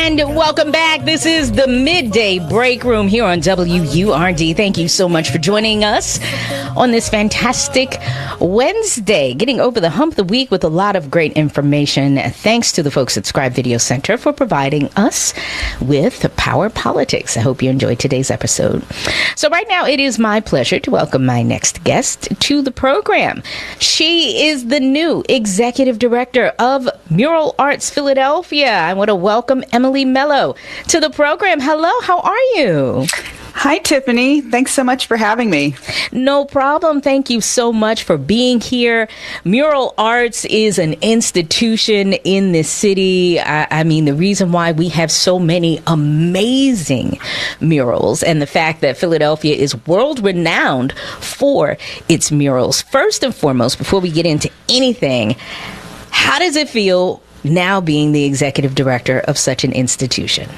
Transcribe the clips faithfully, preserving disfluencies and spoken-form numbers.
And welcome back. This is the Midday Break Room here on W U R D. Thank you so much for joining us on this fantastic Wednesday, getting over the hump of the week with a lot of great information. Thanks to the folks at Scribe Video Center for providing us with Power Politics. I hope you enjoyed today's episode. So right now, it is my pleasure to welcome my next guest to the program. She is the new Executive Director of Mural Arts Philadelphia. I want to welcome Emily Mello to the program. Hello, how are you? Hi, Tiffany. Thanks so much for having me. No problem. Thank you so much for being here. Mural Arts is an institution in this city. I, I mean, the reason why we have so many amazing murals and the fact that Philadelphia is world-renowned for its murals. First and foremost, before we get into anything, how does it feel now being the executive director of such an institution?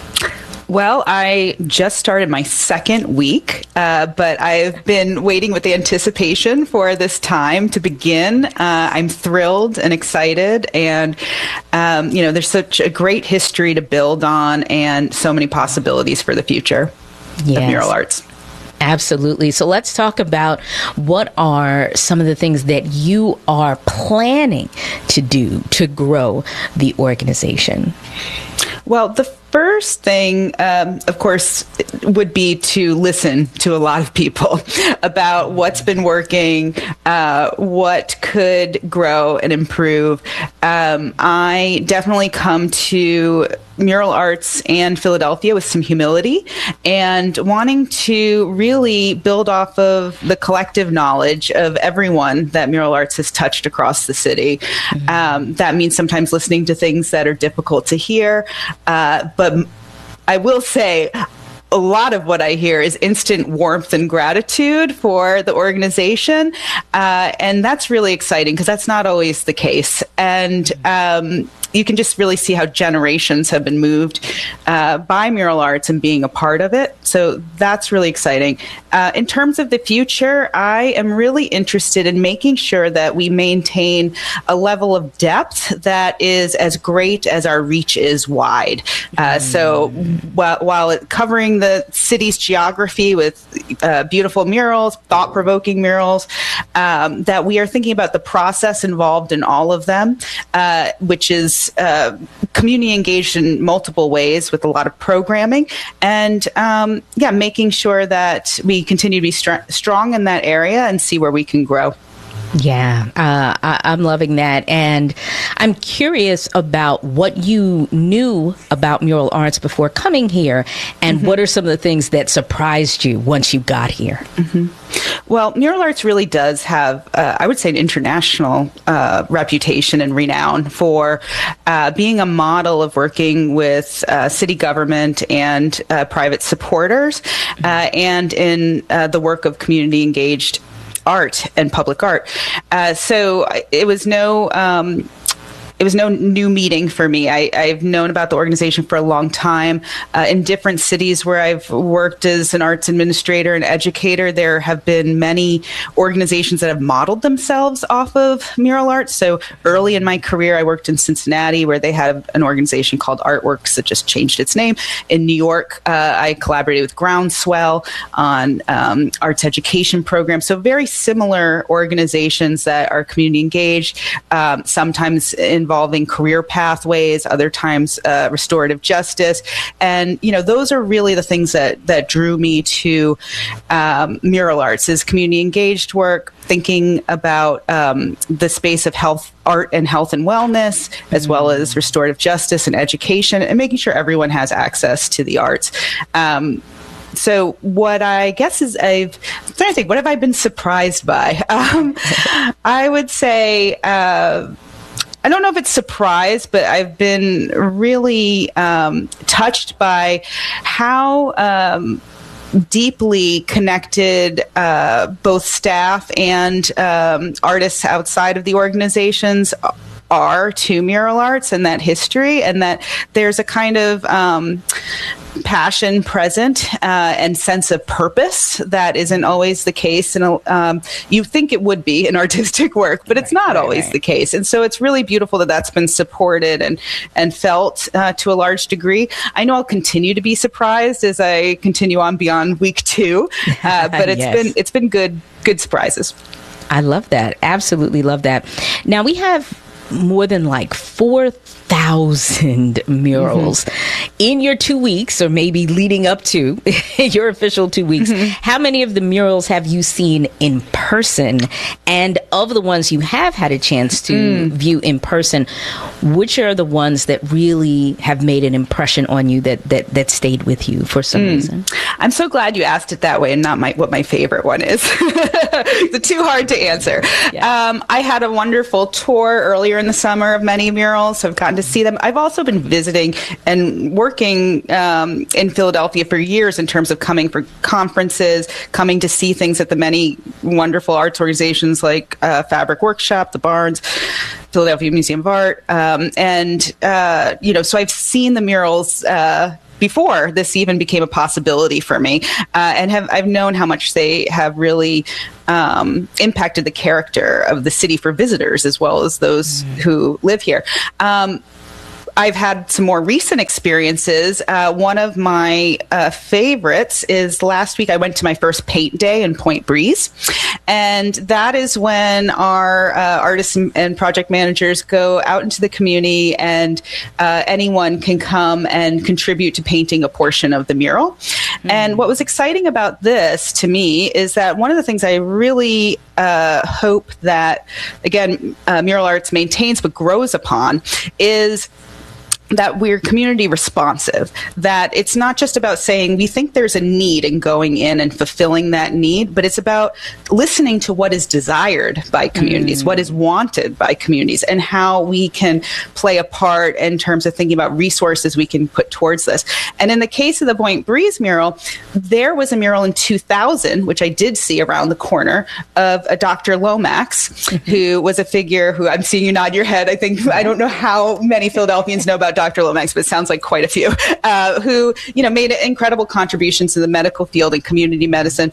Well, I just started my second week, uh, but I've been waiting with anticipation for this time to begin. Uh, I'm thrilled and excited, and um, you know, there's such a great history to build on, and so many possibilities for the future yes. of mural arts. Absolutely. So let's talk about what are some of the things that you are planning to do to grow the organization. Well, the first thing, um, of course, would be to listen to a lot of people about what's been working, uh, what could grow and improve. Um, I definitely come to mural arts and Philadelphia with some humility and wanting to really build off of the collective knowledge of everyone that mural arts has touched across the city. Mm-hmm. Um, that means sometimes listening to things that are difficult to hear. Uh, but I will say, a lot of what I hear is instant warmth and gratitude for the organization. Uh, and that's really exciting because that's not always the case. And um, you can just really see how generations have been moved uh, by mural arts and being a part of it. So that's really exciting. Uh, in terms of the future, I am really interested in making sure that we maintain a level of depth that is as great as our reach is wide. Uh, so while, while it covering the city's geography with uh, beautiful murals, thought-provoking murals, um, that we are thinking about the process involved in all of them, uh, which is uh, community engaged in multiple ways with a lot of programming, and um, yeah, making sure that we continue to be str- strong in that area and see where we can grow. Yeah, uh, I, I'm loving that. And I'm curious about what you knew about mural arts before coming here, and mm-hmm. what are some of the things that surprised you once you got here? Mm-hmm. Well, mural arts really does have, uh, I would say, an international uh, reputation and renown for uh, being a model of working with uh, city government and uh, private supporters, uh, and in uh, the work of community engaged art and public art. Uh, so it was no... Um, It was no new meeting for me. I, I've known about the organization for a long time. Uh, in different cities where I've worked as an arts administrator and educator, there have been many organizations that have modeled themselves off of mural arts. So early in my career, I worked in Cincinnati, where they had an organization called Artworks that just changed its name. In New York, uh, I collaborated with Groundswell on um, arts education programs. So very similar organizations that are community engaged, um, sometimes involved involving career pathways, other times uh, restorative justice. And, you know, those are really the things that, that drew me to um, mural arts, is community engaged work, thinking about um, the space of health, art and health and wellness, as well as restorative justice and education, and making sure everyone has access to the arts. Um, So what I guess is I've, I'm trying to think, what have I been surprised by? Um, I would say, uh, I don't know if it's surprise, but I've been really um, touched by how um, deeply connected uh, both staff and um, artists outside of the organizations are to mural arts and that history, and that there's a kind of um, passion present uh, and sense of purpose that isn't always the case. And um, you think it would be in artistic work, but it's not right, always right. the case. And so it's really beautiful that that's been supported and and felt uh, to a large degree. I know I'll continue to be surprised as I continue on beyond week two, uh, but it's yes. been it's been good good surprises. I love that. Absolutely love that. Now we have more than like four thousand murals mm-hmm. in your two weeks or maybe leading up to your official two weeks. Mm-hmm. How many of the murals have you seen in person? And of the ones you have had a chance to mm. view in person, which are the ones that really have made an impression on you that that, that stayed with you for some mm. reason? I'm so glad you asked it that way and not my what my favorite one is. They're too hard to answer. Yeah. Um, I had a wonderful tour earlier in the summer of many murals, so I've gotten to see them. I've also been visiting and working um, in Philadelphia for years in terms of coming for conferences, coming to see things at the many wonderful arts organizations like uh, Fabric Workshop, the Barnes, Philadelphia Museum of Art. Um, and, uh, you know, so I've seen the murals uh, before this even became a possibility for me, uh, and have I've known how much they have really um, impacted the character of the city for visitors as well as those mm. who live here. Um, I've had some more recent experiences. Uh, one of my uh, favorites is last week I went to my first paint day in Point Breeze. And that is when our uh, artists and project managers go out into the community and uh, anyone can come and contribute to painting a portion of the mural. Mm-hmm. And what was exciting about this to me is that one of the things I really uh, hope that, again, uh, Mural Arts maintains but grows upon is that we're community responsive, that it's not just about saying we think there's a need and going in and fulfilling that need, but it's about listening to what is desired by communities, mm. what is wanted by communities, and how we can play a part in terms of thinking about resources we can put towards this. And in the case of the Point Breeze mural, there was a mural in two thousand, which I did see around the corner, of a Doctor Lomax, who was a figure who, I'm seeing you nod your head, I think, I don't know how many Philadelphians know about Doctor Lomax, but it sounds like quite a few, uh, who, you know, made incredible contributions to the medical field and community medicine,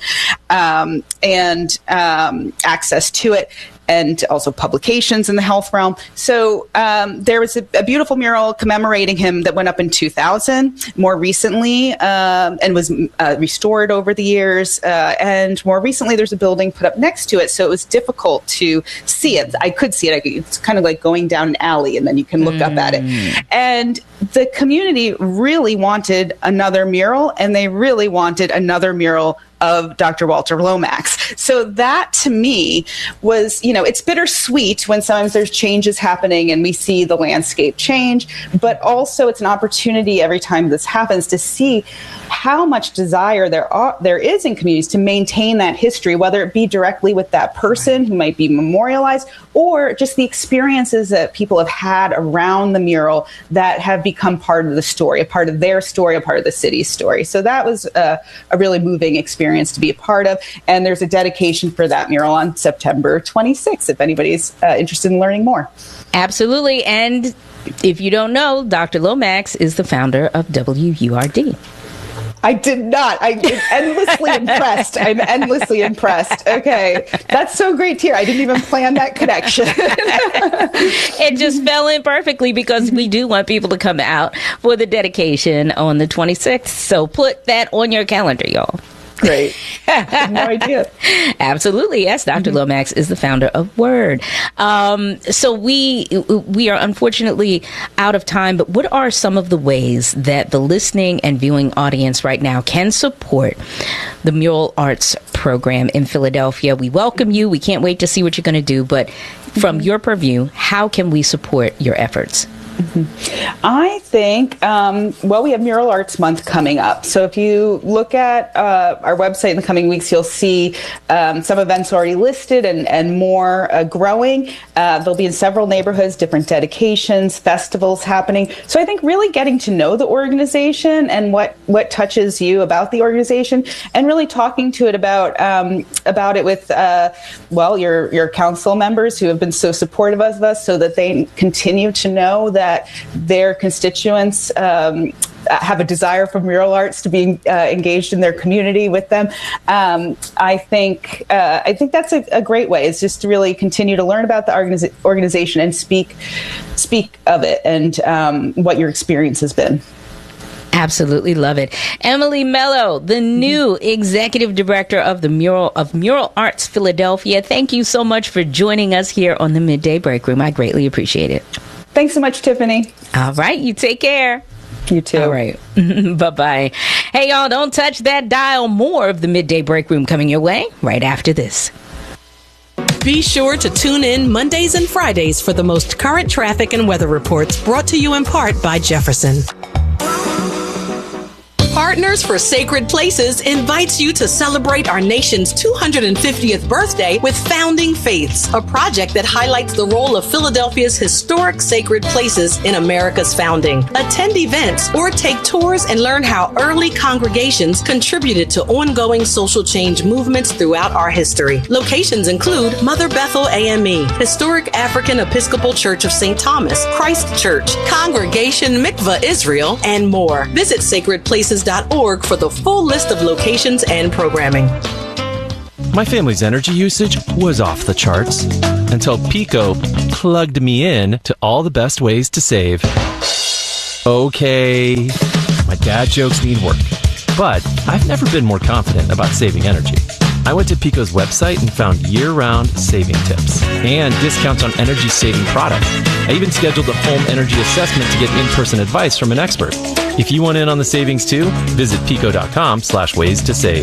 um, and um, access to it, and also publications in the health realm. So um, there was a, a beautiful mural commemorating him that went up in two thousand, more recently, um, and was uh, restored over the years. Uh, and more recently, there's a building put up next to it, so it was difficult to see it. I could see it. I could, it's kind of like going down an alley, and then you can look mm. up at it. And the community really wanted another mural, and they really wanted another mural of Doctor Walter Lomax. So that to me was, you know, it's bittersweet when sometimes there's changes happening and we see the landscape change, but also it's an opportunity every time this happens to see how much desire there are, there is in communities to maintain that history, whether it be directly with that person who might be memorialized, or just the experiences that people have had around the mural that have become part of the story, a part of their story, a part of the city's story. So that was a, a really moving experience to be a part of. And there's a dedication for that mural on September twenty-sixth, if anybody's uh, interested in learning more. Absolutely. And if you don't know, Doctor Lomax is the founder of W U R D. I did not. I'm endlessly impressed. I'm endlessly impressed. Okay. That's so great to hear. I didn't even plan that connection. It just fell in perfectly because we do want people to come out for the dedication on the twenty-sixth. So put that on your calendar, y'all. Great. I have no idea. Absolutely. Yes. Doctor Mm-hmm. Lomax is the founder of Word. Um, so we we are unfortunately out of time, but what are some of the ways that the listening and viewing audience right now can support the Mural Arts program in Philadelphia? We welcome you. We can't wait to see what you're going to do. But from mm-hmm. your purview, how can we support your efforts? Mm-hmm. I think, um, well, we have Mural Arts Month coming up. So if you look at uh, our website in the coming weeks, you'll see um, some events already listed and, and more uh, growing. Uh, they'll be in several neighborhoods, different dedications, festivals happening. So I think really getting to know the organization and what, what touches you about the organization, and really talking to it about um, about it with, uh, well, your, your council members who have been so supportive of us, so that they continue to know that that their constituents um, have a desire for mural arts to be uh, engaged in their community with them. Um, I think uh, I think that's a, a great way. Is just to really continue to learn about the organiz- organization and speak speak of it and um, what your experience has been. Absolutely love it. Emily Mello, the new mm-hmm. executive director of the Mural of Mural Arts Philadelphia. Thank you so much for joining us here on the Midday Break Room. I greatly appreciate it. Thanks so much, Tiffany. All right. You take care. You too. All right. Bye-bye. Hey, y'all, don't touch that dial. More of the Midday Break Room coming your way right after this. Be sure to tune in Mondays and Fridays for the most current traffic and weather reports, brought to you in part by Jefferson. Partners for Sacred Places invites you to celebrate our nation's two hundred fiftieth birthday with Founding Faiths, a project that highlights the role of Philadelphia's historic sacred places in America's founding. Attend events or take tours and learn how early congregations contributed to ongoing social change movements throughout our history. Locations include Mother Bethel A M E, Historic African Episcopal Church of Saint Thomas, Christ Church, Congregation Mikvah Israel, and more. Visit sacred places dot org for the full list of locations and programming. My family's energy usage was off the charts until Pico plugged me in to all the best ways to save. Okay, my dad jokes need work, but I've never been more confident about saving energy. I went to Pico's website and found year-round saving tips and discounts on energy-saving products. I even scheduled a home energy assessment to get in-person advice from an expert. If you want in on the savings too, visit pico.com slash ways to save.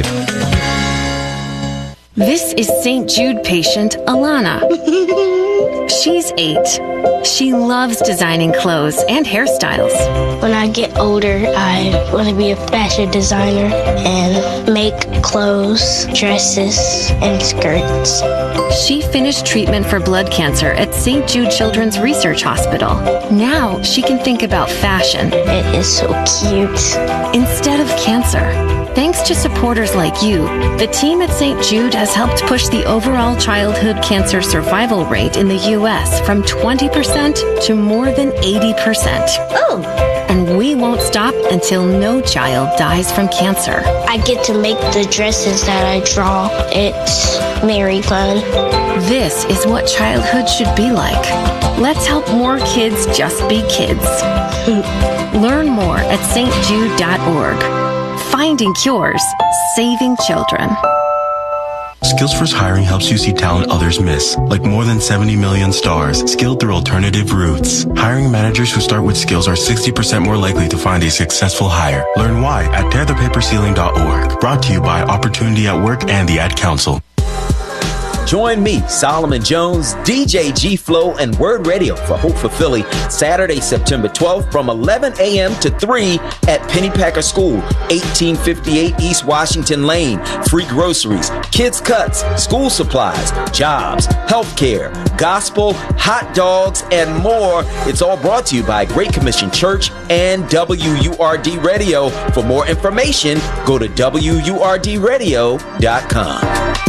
This is Saint Jude patient Alana. She's eight. She loves designing clothes and hairstyles. When I get older, I want to be a fashion designer and make clothes, dresses, and skirts. She finished treatment for blood cancer at Saint Jude Children's Research Hospital. Now she can think about fashion. It is so cute. Instead of cancer. Thanks to supporters like you, the team at Saint Jude has helped push the overall childhood cancer survival rate in the U S from twenty percent to more than eighty percent. Oh! And we won't stop until no child dies from cancer. I get to make the dresses that I draw. It's very fun. This is what childhood should be like. Let's help more kids just be kids. Learn more at S T jude dot org. Finding cures, saving children. Skills First Hiring helps you see talent others miss, like more than seventy million stars, skilled through alternative routes. Hiring managers who start with skills are sixty percent more likely to find a successful hire. Learn why at tear the paper ceiling dot org. Brought to you by Opportunity at Work and the Ad Council. Join me, Solomon Jones, D J G-Flow, and Word Radio for Hope for Philly, Saturday, September twelfth from eleven a.m. to three at Pennypacker School, eighteen fifty-eight East Washington Lane. Free groceries, kids' cuts, school supplies, jobs, healthcare, gospel, hot dogs, and more. It's all brought to you by Great Commission Church and W U R D Radio. For more information, go to W U R D radio dot com.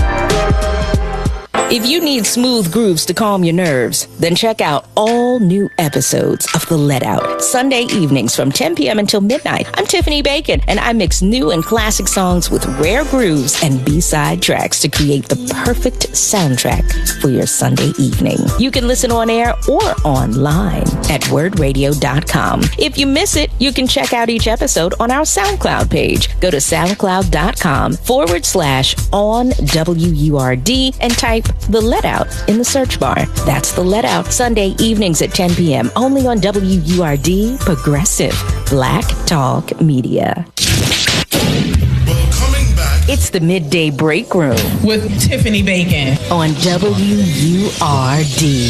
If you need smooth grooves to calm your nerves, then check out all new episodes of The Let Out, Sunday evenings from ten p.m. until midnight. I'm Tiffany Bacon, and I mix new and classic songs with rare grooves and B-side tracks to create the perfect soundtrack for your Sunday evening. You can listen on air or online at word radio dot com. If you miss it, you can check out each episode on our SoundCloud page. Go to soundcloud.com forward slash on W U R D and type The Let Out in the search bar. That's The Let Out, Sunday evenings at ten p.m. only on W U R D, Progressive Black Talk Media. Well, coming back, it's the Midday Break Room with Tiffany Bacon on W U R D.